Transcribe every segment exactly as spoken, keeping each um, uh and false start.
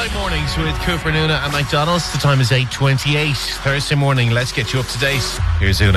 Midnight Mornings with Cooper and Una at McDonald's. The time is eight twenty-eight. Thursday morning. Let's get you up to date. Here's Una.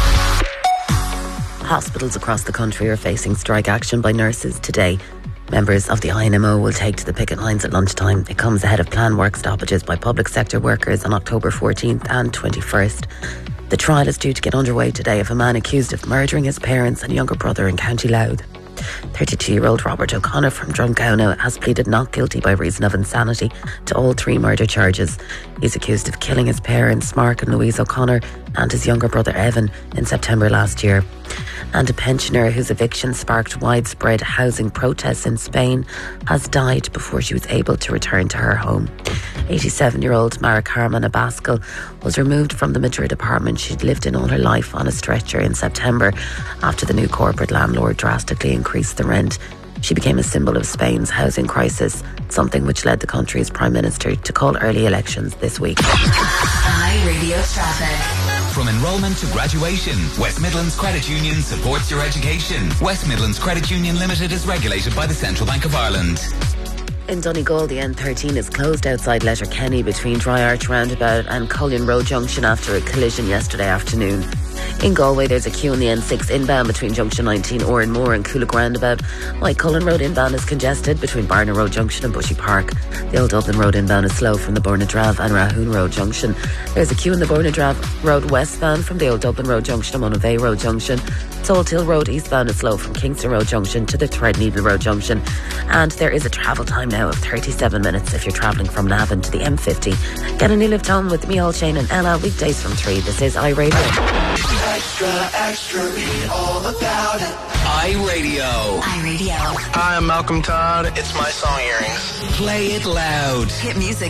Hospitals across the country are facing strike action by nurses today. Members of the I N M O will take to the picket lines at lunchtime. It comes ahead of planned work stoppages by public sector workers on October fourteenth and twenty-first. The trial is due to get underway today of a man accused of murdering his parents and younger brother in County Louth. thirty-two-year-old Robert O'Connor from Drumcona has pleaded not guilty by reason of insanity to all three murder charges. He's accused of killing his parents, Mark and Louise O'Connor, and his younger brother Evan in September last year. And a pensioner whose eviction sparked widespread housing protests in Spain has died before she was able to return to her home. eighty-seven-year-old Mara Carmen Abascal was removed from the Madrid apartment she'd lived in all her life on a stretcher in September after the new corporate landlord drastically increased the rent. She became a symbol of Spain's housing crisis, something which led the country's Prime Minister to call early elections this week. I Radio traffic. From enrolment to graduation, West Midlands Credit Union supports your education. West Midlands Credit Union Limited is regulated by the Central Bank of Ireland. In Donegal, the N thirteen is closed outside Letterkenny between Dry Arch Roundabout and Cullion Road Junction after a collision yesterday afternoon. In Galway, there's a queue on the N six inbound between Junction nineteen Oranmore and Coolock Roundabout, while Cullen Road inbound is congested between Barna Road Junction and Bushy Park. The Old Dublin Road inbound is slow from the Bornadrav and Rahoon Road Junction. There's a queue in the Bornadrav Road westbound from the Old Dublin Road Junction and Monavey Road Junction. Salt Hill Road eastbound is slow from Kingston Road Junction to the Threadneedle Road Junction. And there is a travel time now of thirty-seven minutes if you're travelling from Navan to the M fifty. Get a new lift home with me, All Shane and Ella, weekdays from three. This is I Radio. Extra, extra, read all about it. I Radio. I Radio. Hi, I'm Malcolm Todd. It's my song Earrings. Play it loud. Hit music